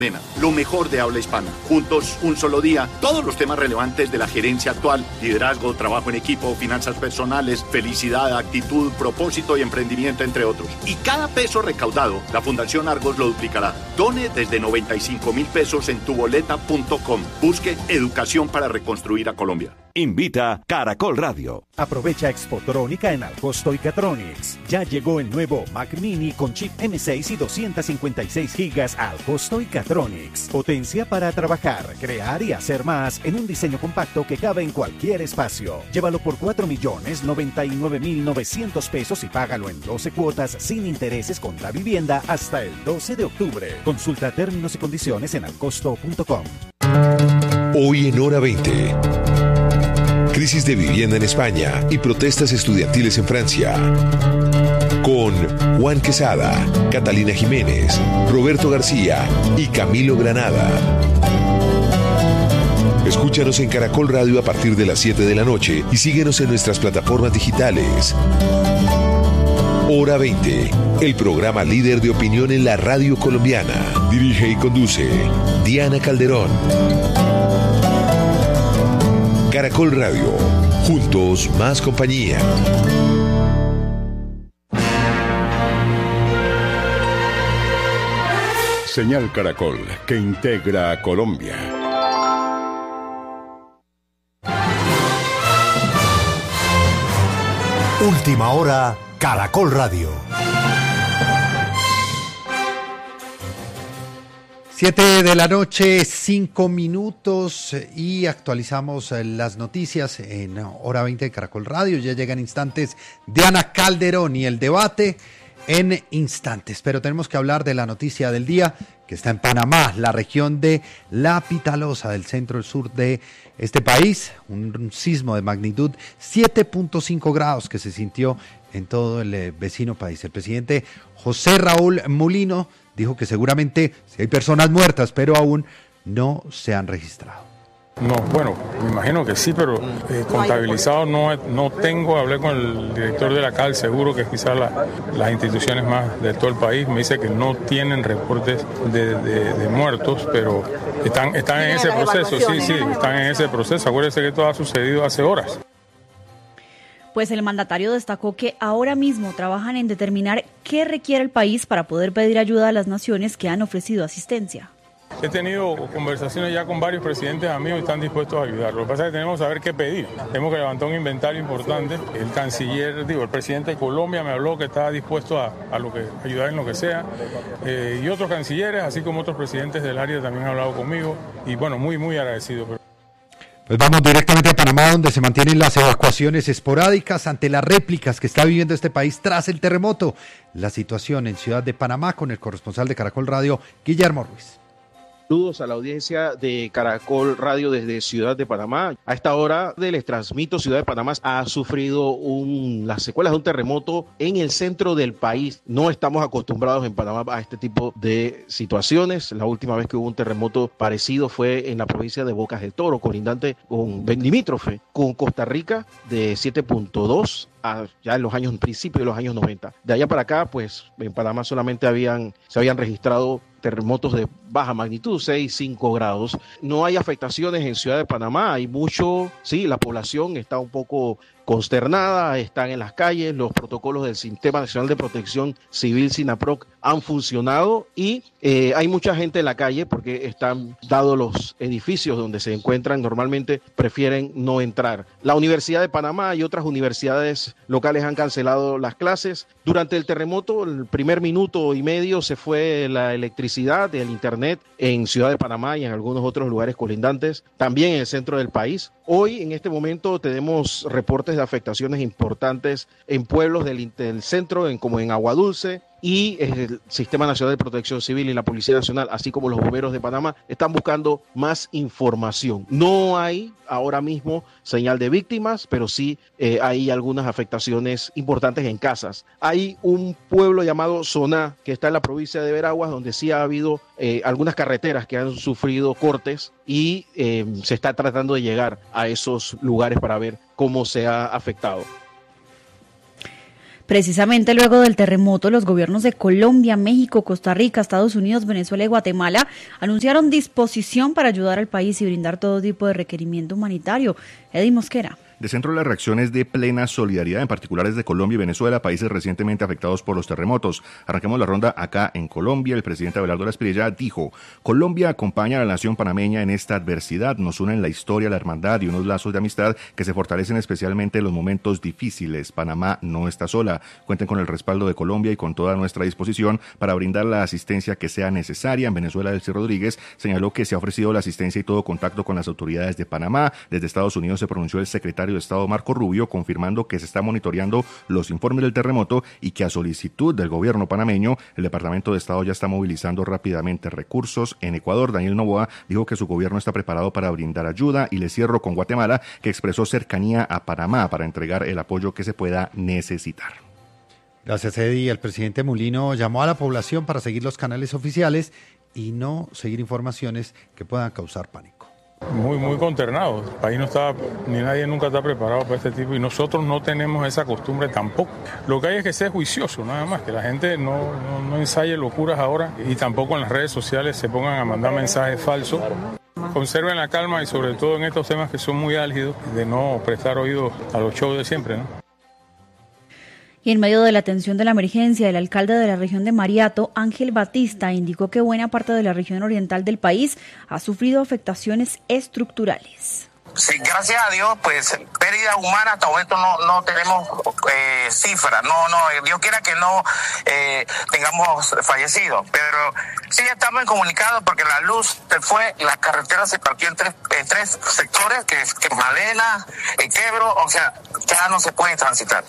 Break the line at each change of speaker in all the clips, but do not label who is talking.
Lo mejor de habla hispana. Juntos, un solo día, todos los temas relevantes de la gerencia actual: liderazgo, trabajo en equipo, finanzas personales, felicidad, actitud, propósito y emprendimiento, entre otros. Y cada peso recaudado, la Fundación Argos lo duplicará. Done desde 95,000 pesos en tuboleta.com. Busque educación para reconstruir a Colombia.
Invita Caracol Radio.
Aprovecha Expotrónica en Alcosto y Catronics. Ya llegó el nuevo Mac Mini con chip M6 y 256 gigas al costo y Catronics. Potencia para trabajar, crear y hacer más en un diseño compacto que cabe en cualquier espacio. Llévalo por 4,099,900 pesos y págalo en 12 cuotas sin intereses con la vivienda hasta el 12 de octubre. Consulta términos y condiciones en alcosto.com.
Hoy en Hora 20. Crisis de vivienda en España y protestas estudiantiles en Francia. Con Juan Quesada, Catalina Jiménez, Roberto García y Camilo Granada. Escúchanos en Caracol Radio a partir de las 7 de la noche y síguenos en nuestras plataformas digitales. Hora 20, el programa líder de opinión en la radio colombiana. Dirige y conduce Diana Calderón. Caracol Radio, juntos más compañía.
Señal Caracol, que integra a Colombia.
Última hora, Caracol Radio. 7 de la noche, 5 minutos y actualizamos las noticias en Hora 20 de Caracol Radio. Ya llegan instantes Diana Calderón y el debate en instantes. Pero tenemos que hablar de la noticia del día que está en Panamá, la región de La Pitalosa, del centro del sur de este país. Un sismo de magnitud 7.5 grados que se sintió en todo el vecino país. El presidente José Raúl Mulino dijo que seguramente sí hay personas muertas, pero aún no se han registrado.
No, bueno, me imagino que sí, pero contabilizado no tengo. Hablé con el director de la CAL, seguro que quizás las instituciones más de todo el país me dice que no tienen reportes de muertos, pero están en ese proceso, sí, están en ese proceso. Acuérdense que todo ha sucedido hace horas.
Pues el mandatario destacó que ahora mismo trabajan en determinar qué requiere el país para poder pedir ayuda a las naciones que han ofrecido asistencia.
He tenido conversaciones ya con varios presidentes amigos y están dispuestos a ayudar. Lo que pasa es que tenemos que saber qué pedir. Tenemos que levantar un inventario importante. El canciller, el presidente de Colombia me habló que estaba dispuesto a ayudar en lo que sea. Y otros cancilleres, así como otros presidentes del área también han hablado conmigo. Y bueno, muy, muy agradecido.
Pues vamos directamente a Panamá, donde se mantienen las evacuaciones esporádicas ante las réplicas que está viviendo este país tras el terremoto. La situación en Ciudad de Panamá con el corresponsal de Caracol Radio, Guillermo Ruiz.
Saludos a la audiencia de Caracol Radio desde Ciudad de Panamá. A esta hora les transmito, Ciudad de Panamá ha sufrido las secuelas de un terremoto en el centro del país. No estamos acostumbrados en Panamá a este tipo de situaciones. La última vez que hubo un terremoto parecido fue en la provincia de Bocas del Toro, colindante con limítrofe con Costa Rica, de 7.2 ya en los principios de los años 90. De allá para acá, pues en Panamá solamente se habían registrado terremotos de baja magnitud, 6, 5 grados. No hay afectaciones en Ciudad de Panamá, la población está un poco consternada, están en las calles, los protocolos del Sistema Nacional de Protección Civil, SINAPROC, han funcionado y hay mucha gente en la calle porque están dados los edificios donde se encuentran, normalmente prefieren no entrar. La Universidad de Panamá y otras universidades locales han cancelado las clases. Durante el terremoto, el primer minuto y medio se fue la electricidad, el internet en Ciudad de Panamá y en algunos otros lugares colindantes, también en el centro del país. Hoy, en este momento, tenemos reportes de afectaciones importantes en pueblos del centro, como en Aguadulce, y el Sistema Nacional de Protección Civil y la Policía Nacional, así como los bomberos de Panamá, están buscando más información. No hay ahora mismo señal de víctimas, pero sí hay algunas afectaciones importantes en casas. Hay un pueblo llamado Soná, que está en la provincia de Veraguas, donde sí ha habido algunas carreteras que han sufrido cortes y se está tratando de llegar a esos lugares para ver cómo se ha afectado.
Precisamente luego del terremoto, los gobiernos de Colombia, México, Costa Rica, Estados Unidos, Venezuela y Guatemala anunciaron disposición para ayudar al país y brindar todo tipo de requerimiento humanitario. Eddie Mosquera.
De centro de las reacciones de plena solidaridad, en particular desde Colombia y Venezuela, países recientemente afectados por los terremotos. Arranquemos la ronda acá en Colombia. El presidente Abelardo Espriella dijo: Colombia acompaña a la nación panameña en esta adversidad. Nos unen la historia, la hermandad y unos lazos de amistad que se fortalecen especialmente en los momentos difíciles. Panamá no está sola. Cuenten con el respaldo de Colombia y con toda nuestra disposición para brindar la asistencia que sea necesaria. En Venezuela, Delcy Rodríguez señaló que se ha ofrecido la asistencia y todo contacto con las autoridades de Panamá. Desde Estados Unidos se pronunció el secretario de Estado Marco Rubio, confirmando que se está monitoreando los informes del terremoto y que a solicitud del gobierno panameño, el Departamento de Estado ya está movilizando rápidamente recursos. En Ecuador, Daniel Noboa dijo que su gobierno está preparado para brindar ayuda, y le cierro con Guatemala, que expresó cercanía a Panamá para entregar el apoyo que se pueda necesitar.
Gracias, Eddie. El presidente Mulino llamó a la población para seguir los canales oficiales y no seguir informaciones que puedan causar pánico.
Muy consternado. El país no está, ni nadie nunca está preparado para este tipo, y nosotros no tenemos esa costumbre tampoco. Lo que hay es que ser juicioso, nada más, que la gente no ensaye locuras ahora, y tampoco en las redes sociales se pongan a mandar mensajes falsos. Conserven la calma y sobre todo en estos temas que son muy álgidos, de no prestar oídos a los shows de siempre, ¿no?
Y en medio de la atención de la emergencia, el alcalde de la región de Mariato, Ángel Batista, indicó que buena parte de la región oriental del país ha sufrido afectaciones estructurales.
Sí, gracias a Dios, pues pérdida humana hasta el momento no tenemos cifras, Dios quiera que no tengamos fallecidos, pero sí estamos incomunicados porque la luz se fue, la carretera se partió en tres sectores, que es Malena, Quebro, o sea, ya no se puede transitar.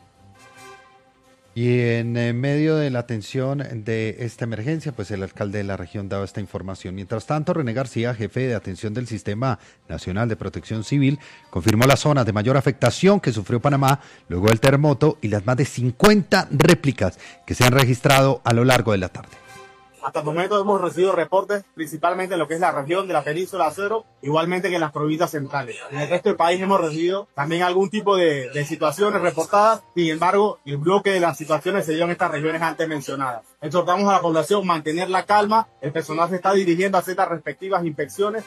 Y en medio de la atención de esta emergencia, pues el alcalde de la región daba esta información. Mientras tanto, René García, jefe de atención del Sistema Nacional de Protección Civil, confirmó las zonas de mayor afectación que sufrió Panamá luego del terremoto y las más de 50 réplicas que se han registrado a lo largo de la tarde.
Hasta el momento hemos recibido reportes principalmente en lo que es la región de la península Acero, igualmente que en las provincias centrales. En el resto del país hemos recibido también algún tipo de situaciones reportadas. Sin embargo, el bloque de las situaciones se dio en estas regiones antes mencionadas. Exhortamos a la población a mantener la calma. El personal se está dirigiendo a hacer las respectivas inspecciones.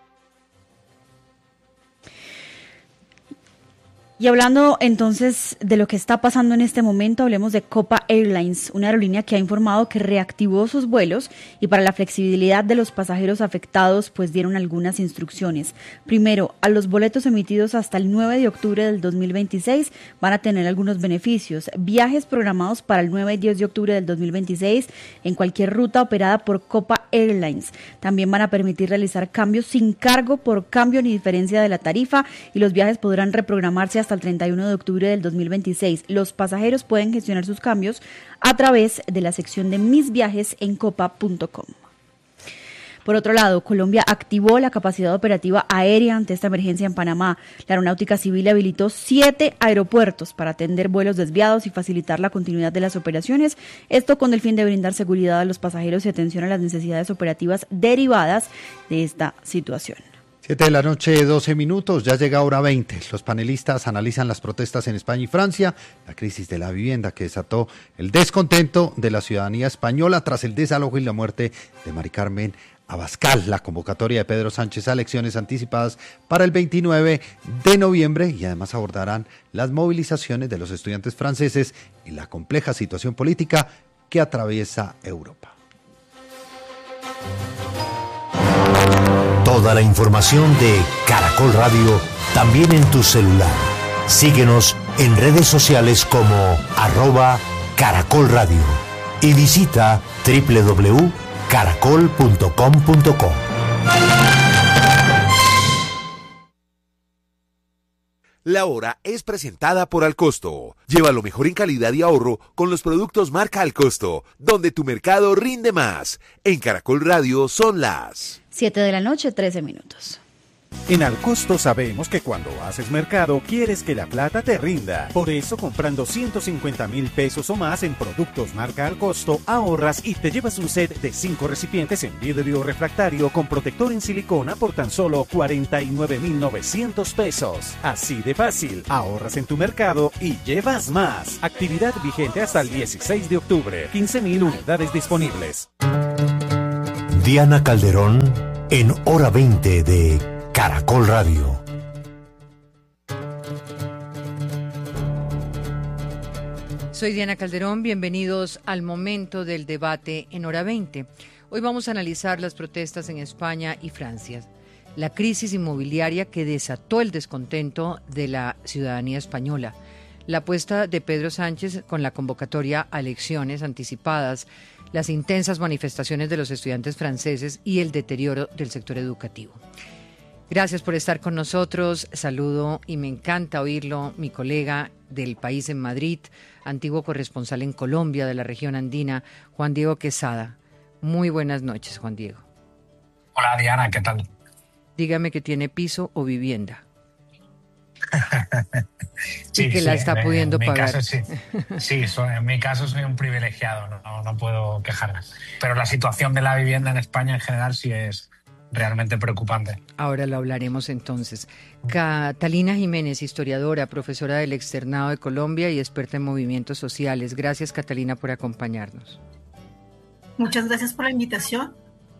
Y hablando entonces de lo que está pasando en este momento, hablemos de Copa Airlines, una aerolínea que ha informado que reactivó sus vuelos y para la flexibilidad de los pasajeros afectados, pues dieron algunas instrucciones. Primero, a los boletos emitidos hasta el 9 de octubre del 2026 van a tener algunos beneficios. Viajes programados para el 9 y 10 de octubre del 2026 en cualquier ruta operada por Copa Airlines. También van a permitir realizar cambios sin cargo por cambio ni diferencia de la tarifa, y los viajes podrán reprogramarse hasta el 31 de octubre del 2026. Los pasajeros pueden gestionar sus cambios a través de la sección de Mis Viajes en copa.com. Por otro lado, Colombia activó la capacidad operativa aérea ante esta emergencia en Panamá. La Aeronáutica Civil habilitó 7 aeropuertos para atender vuelos desviados y facilitar la continuidad de las operaciones. Esto con el fin de brindar seguridad a los pasajeros y atención a las necesidades operativas derivadas de esta situación.
7 de la noche, 12 minutos, ya llega hora 20. Los panelistas analizan las protestas en España y Francia, la crisis de la vivienda que desató el descontento de la ciudadanía española tras el desalojo y la muerte de Mari Carmen Abascal, la convocatoria de Pedro Sánchez a elecciones anticipadas para el 29 de noviembre, y además abordarán las movilizaciones de los estudiantes franceses y la compleja situación política que atraviesa Europa.
Toda la información de Caracol Radio también en tu celular. Síguenos en redes sociales como @Caracol Radio y visita www.caracol.com.co.
La hora es presentada por Alcosto. Lleva lo mejor en calidad y ahorro con los productos marca Alcosto, donde tu mercado rinde más. En Caracol Radio son las
7 de la noche, 13 minutos.
En Alcosto sabemos que cuando haces mercado quieres que la plata te rinda. Por eso comprando 150.000 pesos o más en productos marca Alcosto ahorras y te llevas un set de 5 recipientes en vidrio refractario con protector en silicona por tan solo 49.900 pesos. Así de fácil, ahorras en tu mercado y llevas más. Actividad vigente hasta el 16 de octubre. 15.000 unidades disponibles.
Diana Calderón en Hora 20 de Caracol Radio.
Soy Diana Calderón, bienvenidos al momento del debate en Hora 20. Hoy vamos a analizar las protestas en España y Francia, la crisis inmobiliaria que desató el descontento de la ciudadanía española, la apuesta de Pedro Sánchez con la convocatoria a elecciones anticipadas, las intensas manifestaciones de los estudiantes franceses y el deterioro del sector educativo. Gracias por estar con nosotros. Saludo y me encanta oírlo, mi colega del país en Madrid, antiguo corresponsal en Colombia de la región andina, Juan Diego Quesada. Muy buenas noches, Juan Diego.
Hola, Diana, ¿qué tal?
Dígame que tiene piso o vivienda.
Sí,
y que la está pudiendo pagar.
Caso, sí, en mi caso soy un privilegiado, no puedo quejarme. Pero la situación de la vivienda en España en general sí es realmente preocupante.
Ahora lo hablaremos entonces. Catalina Jiménez, historiadora, profesora del Externado de Colombia y experta en movimientos sociales. Gracias, Catalina, por acompañarnos.
Muchas gracias por la invitación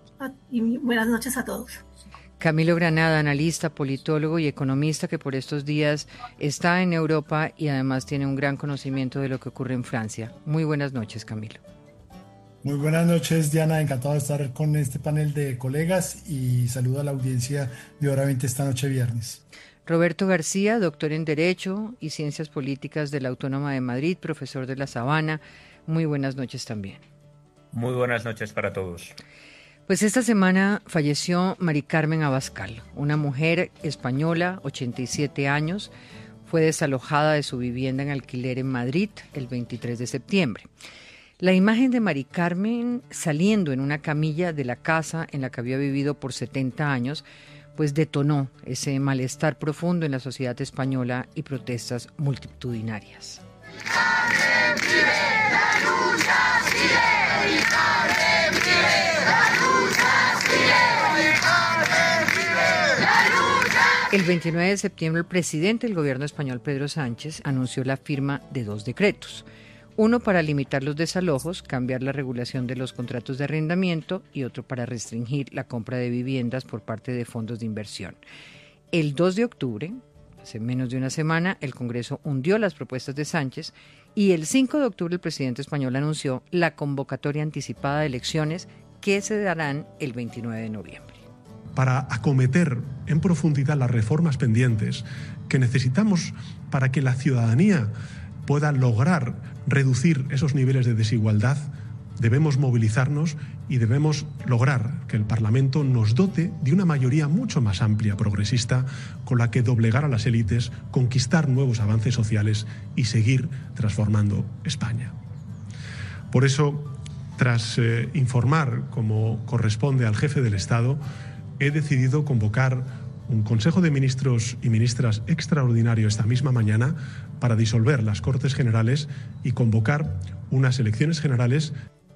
y buenas noches a todos.
Camilo Granada, analista, politólogo y economista que por estos días está en Europa y además tiene un gran conocimiento de lo que ocurre en Francia. Muy buenas noches, Camilo.
Muy buenas noches, Diana. Encantado de estar con este panel de colegas y saludo a la audiencia de Hora 20 esta noche viernes.
Roberto García, doctor en Derecho y Ciencias Políticas de la Autónoma de Madrid, profesor de La Sabana. Muy buenas noches también.
Muy buenas noches para todos.
Pues esta semana falleció Mari Carmen Abascal, una mujer española, 87 años, fue desalojada de su vivienda en alquiler en Madrid el 23 de septiembre. La imagen de Mari Carmen saliendo en una camilla de la casa en la que había vivido por 70 años, pues detonó ese malestar profundo en la sociedad española y protestas multitudinarias. ¡Carmen vive! ¡La lucha sigue! ¡Carmen vive! ¡La lucha sigue! ¡Carmen vive! ¡La lucha! El 29 de septiembre el presidente del gobierno español, Pedro Sánchez, anunció la firma de 2 decretos. Uno para limitar los desalojos, cambiar la regulación de los contratos de arrendamiento y otro para restringir la compra de viviendas por parte de fondos de inversión. El 2 de octubre, hace menos de una semana, el Congreso hundió las propuestas de Sánchez y el 5 de octubre el presidente español anunció la convocatoria anticipada de elecciones que se darán el 29 de noviembre.
Para acometer en profundidad las reformas pendientes que necesitamos para que la ciudadanía pueda lograr reducir esos niveles de desigualdad, debemos movilizarnos y debemos lograr que el Parlamento nos dote de una mayoría mucho más amplia, progresista, con la que doblegar a las élites, conquistar nuevos avances sociales y seguir transformando España. Por eso, tras informar, como corresponde al jefe del Estado, he decidido convocar un Consejo de Ministros y Ministras extraordinario esta misma mañana para disolver las Cortes Generales y convocar unas elecciones generales.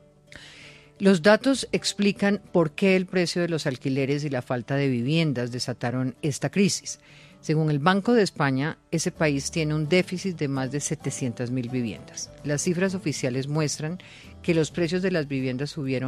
Los datos explican por qué el precio de los alquileres y la falta de viviendas desataron esta crisis. Según el Banco de España, ese país tiene un déficit de más de 700.000 viviendas. Las cifras oficiales muestran que los precios de las viviendas subieron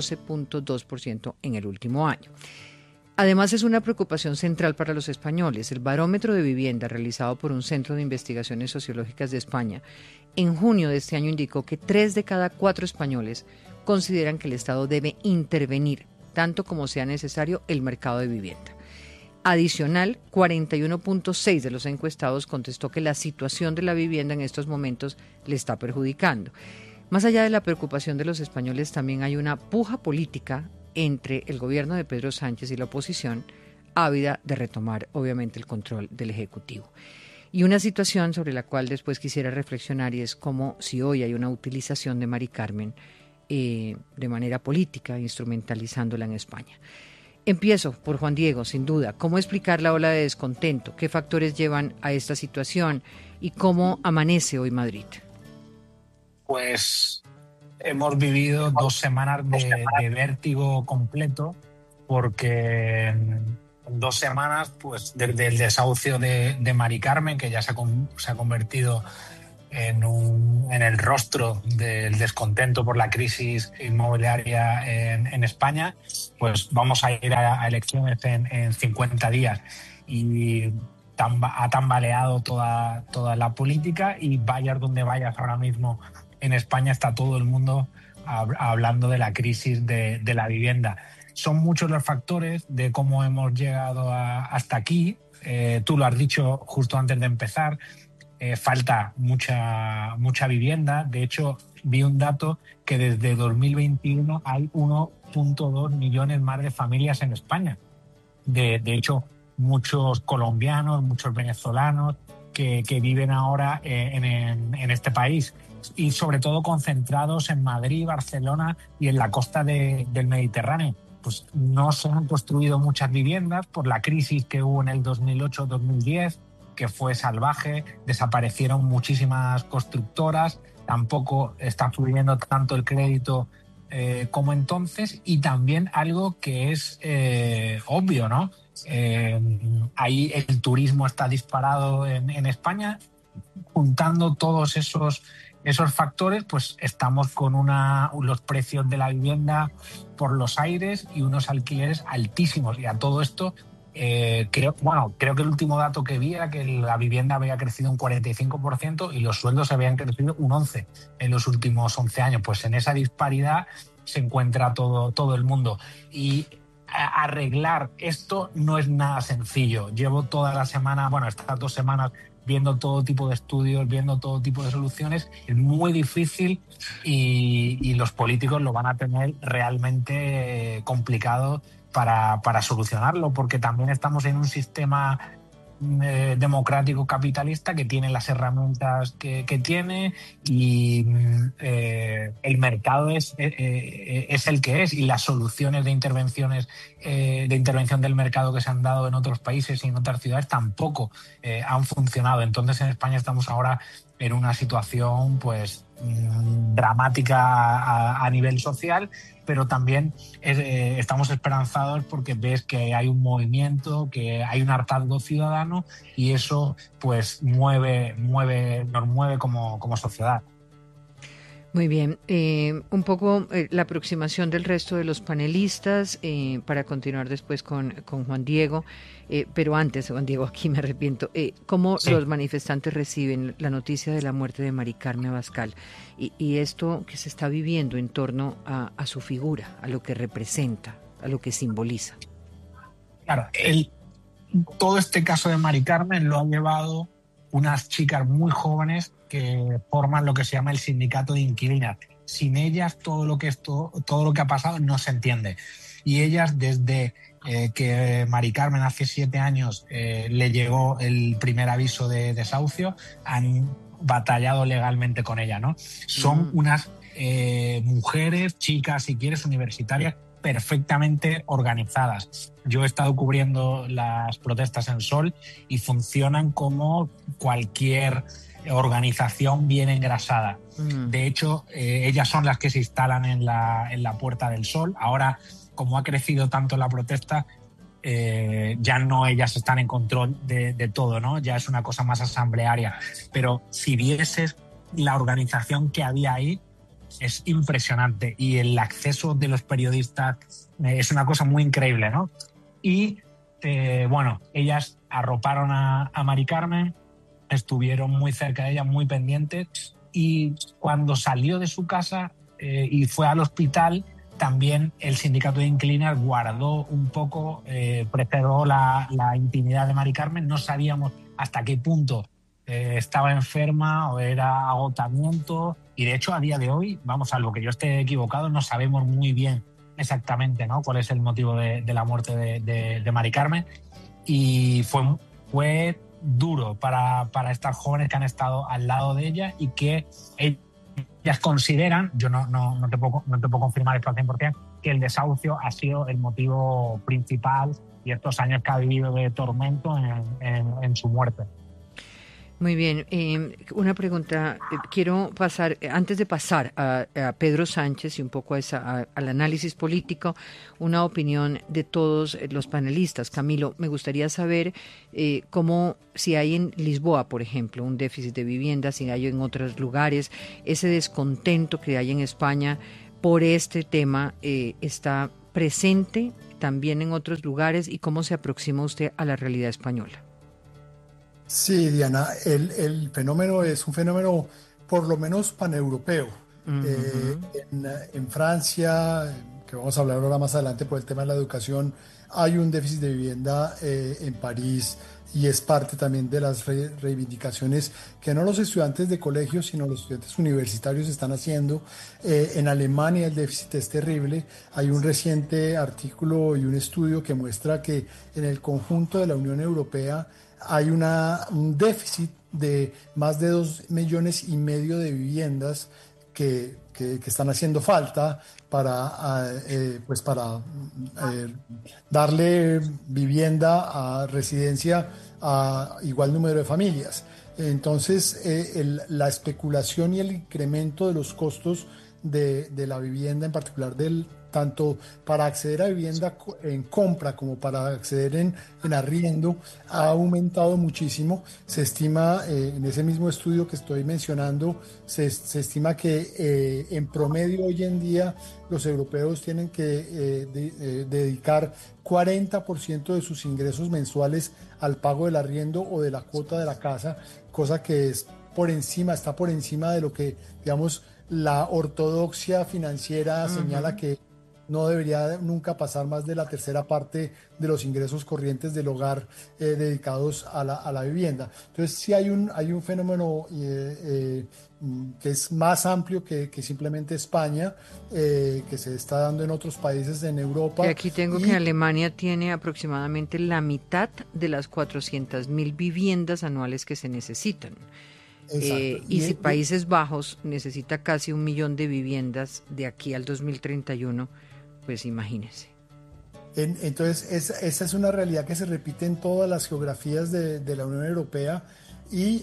12.2% en el último año. Además, es una preocupación central para los españoles. El barómetro de vivienda realizado por un centro de investigaciones sociológicas de España en junio de este año indicó que 3 de cada 4 españoles consideran que el Estado debe intervenir, tanto como sea necesario, el mercado de vivienda. Adicional, 41.6% de los encuestados contestó que la situación de la vivienda en estos momentos le está perjudicando. Más allá de la preocupación de los españoles, también hay una puja política entre el gobierno de Pedro Sánchez y la oposición, ávida de retomar, obviamente, el control del Ejecutivo. Y una situación sobre la cual después quisiera reflexionar y es como si hoy hay una utilización de Mari Carmen de manera política, instrumentalizándola en España. Empiezo por Juan Diego, sin duda. ¿Cómo explicar la ola de descontento? ¿Qué factores llevan a esta situación? ¿Y cómo amanece hoy Madrid?
Pues hemos vivido 2 semanas de vértigo completo, porque en 2 semanas, pues desde el desahucio de Mari Carmen, que ya se ha convertido en el rostro del descontento por la crisis inmobiliaria en España, pues vamos a ir a elecciones en 50 días. Y ha tambaleado toda la política, y vayas donde vayas ahora mismo en España está todo el mundo hablando de la crisis de la vivienda. Son muchos los factores de cómo hemos llegado hasta aquí. Tú lo has dicho justo antes de empezar. Falta mucha vivienda. De hecho, vi un dato que desde 2021 hay 1.2 millones más de familias en España. De hecho, muchos colombianos, muchos venezolanos que viven ahora en este país, y sobre todo concentrados en Madrid, Barcelona y en la costa del Mediterráneo. Pues no se han construido muchas viviendas por la crisis que hubo en el 2008-2010, que fue salvaje. Desaparecieron muchísimas constructoras, tampoco está fluyendo tanto el crédito como entonces, y también algo que es obvio, ¿no? Ahí el turismo está disparado en España. Juntando todos esos factores, pues estamos con los precios de la vivienda por los aires y unos alquileres altísimos. Y a todo esto, creo que el último dato que vi era que la vivienda había crecido un 45% y los sueldos habían crecido un 11% en los últimos 11 años. Pues en esa disparidad se encuentra todo el mundo. Y arreglar esto no es nada sencillo. Llevo toda la semana, estas 2 semanas, viendo todo tipo de estudios, viendo todo tipo de soluciones. Es muy difícil, y los políticos lo van a tener realmente complicado para solucionarlo, porque también estamos en un sistema democrático capitalista que tiene las herramientas que tiene, y el mercado es el que es, y las soluciones de intervención del mercado que se han dado en otros países y en otras ciudades tampoco han funcionado. Entonces en España estamos ahora en una situación pues dramática a nivel social, pero también estamos esperanzados porque ves que hay un movimiento, que hay un hartazgo ciudadano, y eso pues nos mueve como sociedad.
Muy bien, un poco la aproximación del resto de los panelistas para continuar después con Juan Diego, pero antes, Juan Diego, aquí me arrepiento, ¿cómo los manifestantes reciben la noticia de la muerte de Mari Carmen Abascal y esto que se está viviendo en torno a su figura, a lo que representa, a lo que simboliza?
Claro, todo este caso de Mari Carmen lo han llevado unas chicas muy jóvenes que forman lo que se llama el sindicato de inquilinas. Sin ellas todo lo que ha pasado no se entiende. Y ellas, desde que Mari Carmen hace 7 años le llegó el primer aviso de desahucio, han batallado legalmente con ella, ¿no? Son unas mujeres, chicas, si quieres, universitarias, perfectamente organizadas. Yo he estado cubriendo las protestas en Sol y funcionan como cualquier organización bien engrasada. De hecho, ellas son las que se instalan en la Puerta del Sol. Ahora, como ha crecido tanto la protesta, ya no ellas están en control de todo, ¿no? Ya es una cosa más asamblearia. Pero si vieses la organización que había ahí, es impresionante, y el acceso de los periodistas es una cosa muy increíble, ¿no? Y ellas arroparon a Mari Carmen, estuvieron muy cerca de ella, muy pendientes, y cuando salió de su casa y fue al hospital, también el sindicato de inquilinas guardó un poco, preservó la intimidad de Mari Carmen. No sabíamos hasta qué punto estaba enferma o era agotamiento, y de hecho a día de hoy, salvo que yo esté equivocado, no sabemos muy bien exactamente, ¿no?, cuál es el motivo de la muerte de Mari Carmen, y fue duro para estas jóvenes que han estado al lado de ella y que ellas consideran, yo no te puedo confirmar esto al 100%, que el desahucio ha sido el motivo principal y estos años que ha vivido de tormento en su muerte.
Muy bien, una pregunta, quiero pasar, antes de pasar a Pedro Sánchez y un poco al análisis político, una opinión de todos los panelistas. Camilo, me gustaría saber cómo, si hay en Lisboa, por ejemplo, un déficit de vivienda, si hay en otros lugares, ese descontento que hay en España por este tema está presente también en otros lugares, y cómo se aproxima usted a la realidad española.
Sí, Diana, el fenómeno es un fenómeno por lo menos paneuropeo. En Francia, que vamos a hablar ahora más adelante por el tema de la educación, hay un déficit de vivienda en París, y es parte también de las reivindicaciones que no los estudiantes de colegio, sino los estudiantes universitarios están haciendo. En Alemania el déficit es terrible. Hay un reciente artículo y un estudio que muestra que en el conjunto de la Unión Europea hay un déficit de más de 2,5 millones de viviendas que están haciendo falta para darle vivienda a residencia a igual número de familias. Entonces, la especulación y el incremento de los costos de la vivienda, en particular tanto para acceder a vivienda en compra como para acceder en arriendo, ha aumentado muchísimo. Se estima, en ese mismo estudio que estoy mencionando, se estima que en promedio hoy en día los europeos tienen que dedicar 40% de sus ingresos mensuales al pago del arriendo o de la cuota de la casa, cosa que está por encima de lo que, digamos, la ortodoxia financiera señala que no debería nunca pasar más de la tercera parte de los ingresos corrientes del hogar dedicados a la vivienda. Entonces sí hay un fenómeno que es más amplio que simplemente España, que se está dando en otros países en Europa.
Y aquí tengo que Alemania tiene aproximadamente la mitad de las 400,000 viviendas anuales que se necesitan. Y si Países Bajos necesita casi 1 millón de viviendas de aquí al 2031, pues imagínense.
Entonces, esa es una realidad que se repite en todas las geografías de la Unión Europea, y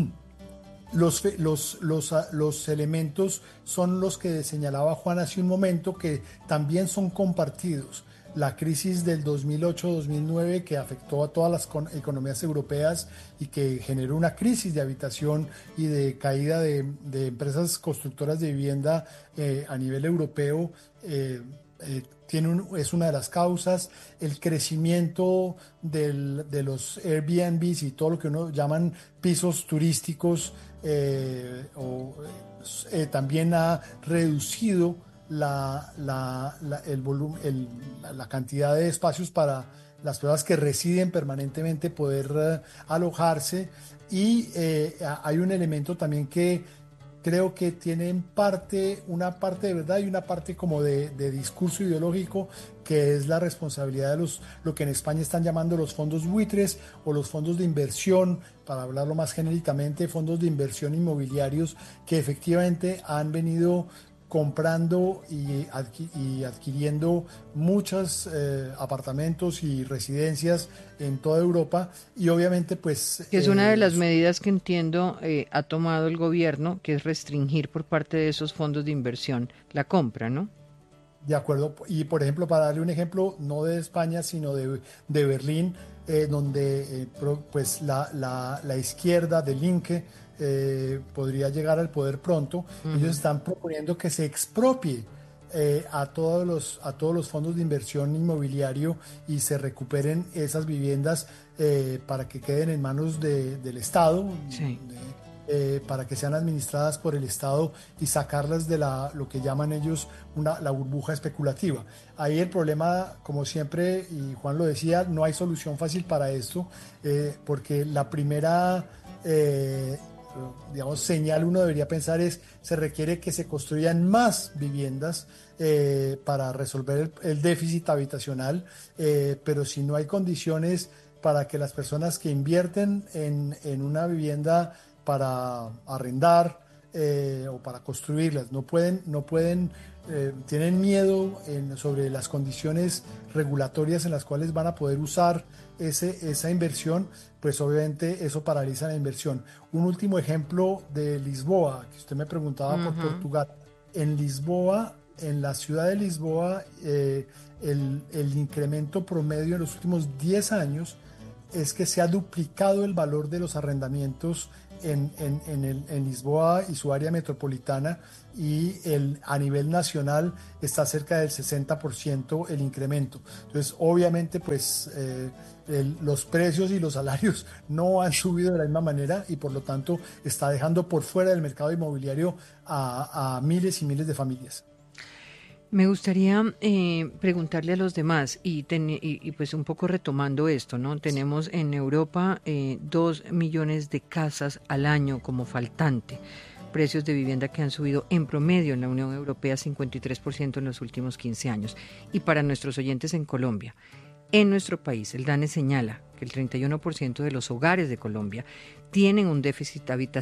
los elementos son los que señalaba Juan hace un momento, que también son compartidos. La crisis del 2008-2009, que afectó a todas las economías europeas y que generó una crisis de habitación y de caída de empresas constructoras de vivienda a nivel europeo, es una de las causas. El crecimiento de los Airbnbs y todo lo que uno llaman pisos turísticos también ha reducido la cantidad de espacios para las personas que residen permanentemente poder alojarse. Y hay un elemento también que creo que tiene una parte de verdad y una parte como de discurso ideológico, que es la responsabilidad de lo que en España están llamando los fondos buitres o los fondos de inversión, para hablarlo más genéricamente, fondos de inversión inmobiliarios, que efectivamente han venido comprando y adquiriendo muchos apartamentos y residencias en toda Europa, y obviamente pues...
Es una de las medidas que entiendo ha tomado el gobierno, que es restringir por parte de esos fondos de inversión la compra, ¿no?
De acuerdo, y por ejemplo, para darle un ejemplo, no de España, sino de Berlín, donde pues la izquierda de Linke podría llegar al poder pronto. Ellos están proponiendo que se expropie a todos los fondos de inversión inmobiliario y se recuperen esas viviendas para que queden en manos del Estado, para que sean administradas por el Estado y sacarlas de lo que llaman ellos la burbuja especulativa. Ahí el problema, como siempre, y Juan lo decía, no hay solución fácil para esto, porque la primera señal uno debería pensar se requiere que se construyan más viviendas para resolver el déficit habitacional, pero si no hay condiciones para que las personas que invierten en una vivienda para arrendar o para construirlas no pueden tienen miedo sobre las condiciones regulatorias en las cuales van a poder usar esa inversión, pues obviamente eso paraliza la inversión. Un último ejemplo de Lisboa, que usted me preguntaba por Portugal. En Lisboa, en la ciudad de Lisboa, el incremento promedio en los últimos 10 años es que se ha duplicado el valor de los arrendamientos en Lisboa y su área metropolitana, y a nivel nacional está cerca del 60% el incremento. Entonces, obviamente, pues los precios y los salarios no han subido de la misma manera, y por lo tanto está dejando por fuera del mercado inmobiliario a miles y miles de familias.
Me gustaría preguntarle a los demás y pues un poco retomando esto, ¿no? Tenemos en Europa 2 millones de casas al año como faltante, precios de vivienda que han subido en promedio en la Unión Europea 53% en los últimos 15 años. Y para nuestros oyentes en Colombia, en nuestro país, el DANE señala que el 31% de los hogares de Colombia tienen un déficit habitacional